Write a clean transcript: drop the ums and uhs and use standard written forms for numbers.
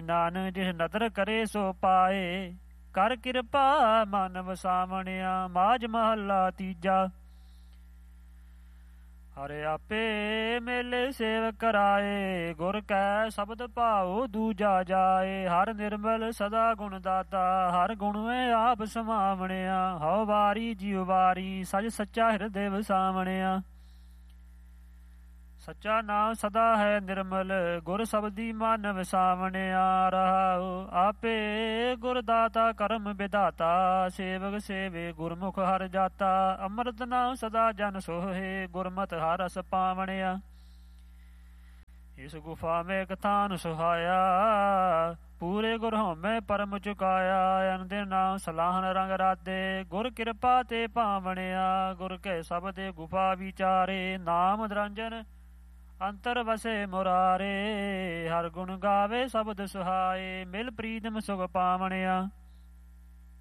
ਨਾਨਕ ਜਿਸ ਨਦਰ ਕਰੇ ਸੋ ਪਾਏ। ਕਰ ਕਿਰਪਾ ਮਨ ਵਸਾਵਣਿਆ। ਮਾਝ ਮਹੱਲਾ ਤੀਜਾ। ਹਰਿ ਆਪੇ ਮੇਲੇ ਸੇਵ ਕਰਾਏ। ਗੁਰ ਕੈ ਸ਼ਬਦ ਭਾਉ ਦੂਜਾ ਜਾਏ। ਹਰ ਨਿਰਮਲ ਸਦਾ ਗੁਣ ਦਾਤਾ। ਹਰ ਗੁਣ ਮੈਂ ਆਪ ਸਮਾਵਣਿਆ। ਹਉ ਵਾਰੀ ਜਿਉ ਵਾਰੀ ਸਜ ਸੱਚਾ ਹਿਰਦੇ ਵਸਾਵਣਿਆ। ਸੱਚਾ ਨਾਮ ਸਦਾ ਹੈ ਨਿਰਮਲ। ਗੁਰ ਸ਼ਬਦੀ ਮਨ ਵਸਾਵਣਿਆ। ਰਹਾਉ ਆਪੇ ਗੁਰ ਦਾਤਾ ਕਰਮ ਵਿਧਾਤਾ। ਸੇਵਕ ਸੇਵੇ ਗੁਰਮੁਖ ਹਰਿ ਜਾਤਾ। ਅੰਮ੍ਰਿਤ ਨਾਮ ਸਦਾ ਜਨ ਸੋਹੇ। ਗੁਰਮਤਿ ਹਰਿ ਰਸ ਪਾਵਣਿਆ। ਇਸ ਗੁਫਾ ਮੇ ਕਥਾਨ ਸੁਹਾਇਆ। ਪੂਰੇ ਗੁਰ ਹਉਮੈ ਪਰਮ ਚੁਕਾਇਆ। ਅਨੰਦਿ ਨਾਮ ਸਲਾਹਨ ਰੰਗ ਰਾਤੇ। ਗੁਰ ਕਿਰਪਾ ਤੇ ਪਾਵਣਿਆ। ਗੁਰ ਕੇ ਸ਼ਬਦੇ ਗੁਫਾ ਵਿਚਾਰੇ। ਨਾਮ ਨਿਰੰਜਨ ਅੰਤਰ ਵਸੇ ਮੁਰਾਰੇ। ਹਰ ਗੁਣ ਗਾਵੇ ਸ਼ਬਦ ਸੁਹਾਏ। ਮਿਲ ਪ੍ਰੀਤਮ ਸੁਖ ਪਾਵਣਿਆ।